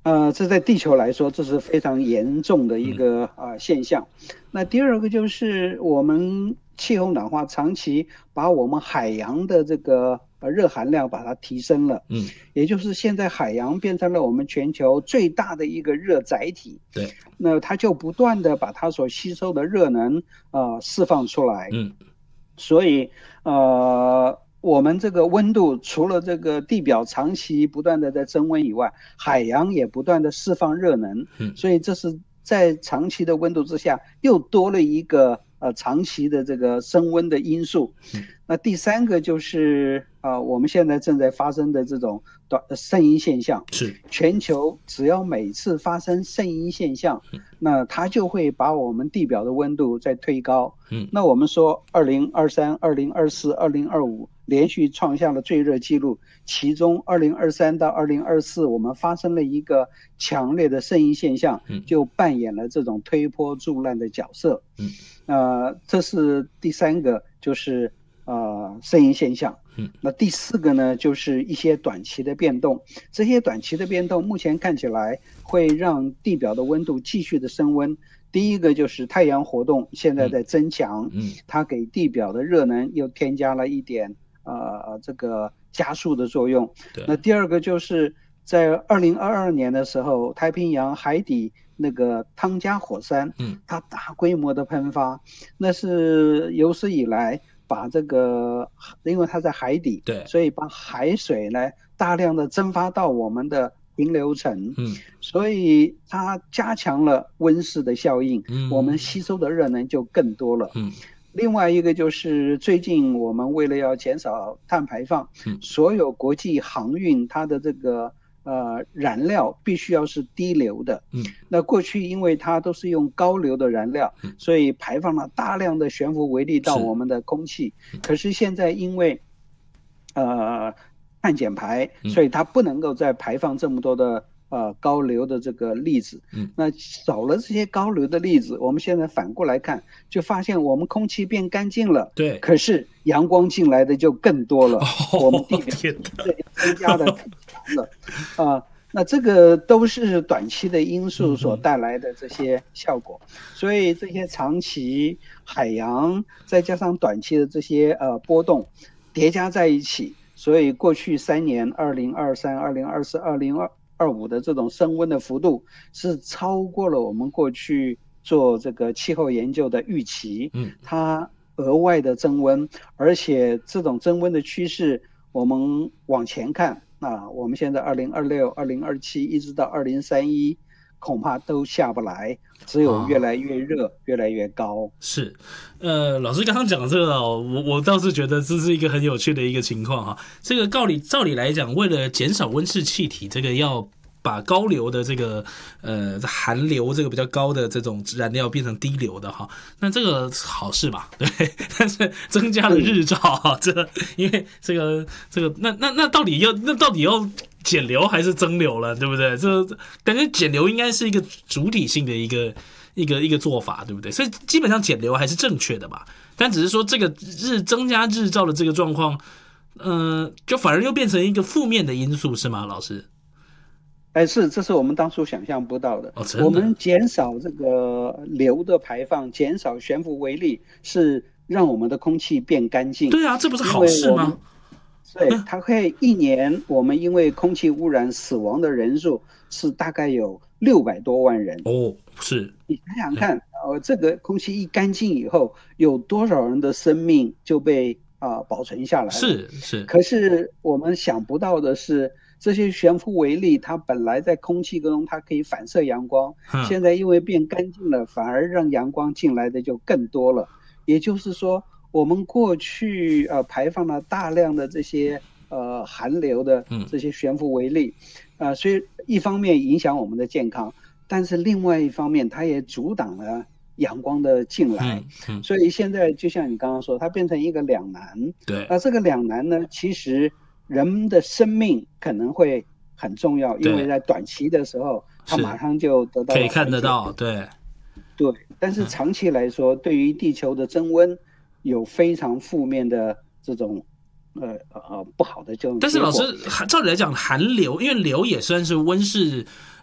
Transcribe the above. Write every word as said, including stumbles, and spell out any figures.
呃，这在地球来说，这是非常严重的一个啊、呃、现象。那第二个就是我们气候暖化长期把我们海洋的这个呃热含量把它提升了， 嗯， 也就是现在海洋变成了我们全球最大的一个热载体。 对， 那它就不断的把它所吸收的热能呃释放出来。 嗯， 所以呃。我们这个温度除了这个地表长期不断的在增温以外，海洋也不断的释放热能， 嗯， 所以这是在长期的温度之下又多了一个呃长期的这个升温的因素。 嗯， 那第三个就是啊、呃，我们现在正在发生的这种短圣婴现象， 是全球只要每次发生圣婴现象，那它就会把我们地表的温度再推高。 嗯， 那我们说二零二三、二零二四、二零二五连续创下了最热纪录，其中二零二三到二零二四我们发生了一个强烈的圣婴现象，就扮演了这种推波助澜的角色。 嗯， 呃，这是第三个，就是呃圣婴现象。 嗯， 那第四个呢，就是一些短期的变动。这些短期的变动目前看起来会让地表的温度继续的升温。第一个就是太阳活动现在在增强， 嗯， 它给地表的热能又添加了一点呃这个加速的作用。那第二个就是在二零二二年的时候，太平洋海底那个汤加火山， 嗯， 它大规模的喷发，那是有史以来把这个，因为它在海底， 对， 所以把海水呢大量的蒸发到我们的平流层， 嗯， 所以它加强了温室的效应， 嗯， 我们吸收的热能就更多了。 嗯， 另外一个就是最近我们为了要减少碳排放， 嗯， 所有国际航运它的这个呃燃料必须要是低硫的。 嗯， 那过去因为它都是用高硫的燃料， 嗯， 所以排放了大量的悬浮微粒到我们的空气。可是现在因为呃碳减排，所以它不能够再排放这么多的呃高硫的这个粒子。 嗯， 那少了这些高硫的粒子，我们现在反过来看，就发现我们空气变干净了。 对， 可是阳光进来的就更多了， 哦、 我们地表天增加的更强了啊、呃。那这个都是短期的因素所带来的这些效果，所以这些长期海洋再加上短期的这些呃波动叠加在一起，所以过去三年二零二三、二零二四、二零二五的这种升温的幅度是超过了我们过去做这个气候研究的预期。 嗯， 它额外的增温，而且这种增温的趋势我们往前看啊，我们现在二零二六、二零二七一直到二零三一，恐怕都下不来，只有越来越热，哦、越来越高。 是，呃，老师刚刚讲这个、哦，我我倒是觉得这是一个很有趣的一个情况哈。这个照理照理来讲，为了减少温室气体，这个要把高硫的这个呃含硫这个比较高的这种燃料变成低硫的哈，那这个好事吧，对，但是增加了日照哈，这个因为这个这个那那那到底要那到底要减硫还是增硫了，对不对？这感觉减硫应该是一个主体性的一个一个一个做法，对不对？所以基本上减硫还是正确的吧，但只是说这个日增加日照的这个状况，嗯、呃，就反而又变成一个负面的因素，是吗，老师？ 哎，是，这是我们当初想象不到的。 哦、的我们减少这个硫的排放，减少悬浮微粒，是让我们的空气变干净。 对啊，这不是好事吗？ 对，它会一年我们因为空气污染死亡的人数是大概有六百多万人。 哦，是。 你想想看，呃，这个空气一干净以后，有多少人的生命就被啊、呃、保存下来了？ 是是。 可是我们想不到的是，这些悬浮微粒它本来在空气中它可以反射阳光， 嗯、 现在因为变干净了，反而让阳光进来的就更多了。也就是说，我们过去呃排放了大量的这些呃含硫的这些悬浮微粒，啊、呃，所以一方面影响我们的健康，但是另外一方面它也阻挡了阳光的进来， 嗯嗯、 所以现在就像你刚刚说，它变成一个两难。 对， 那这个两难呢，其实人们的生命可能会很重要，因为在短期的时候，它马上就得到可以看得到，对。 对，但是长期来说，嗯、对于地球的增温有非常负面的这种呃呃不好的这种。 但是老师，照理来讲，含硫，因为硫也算是温室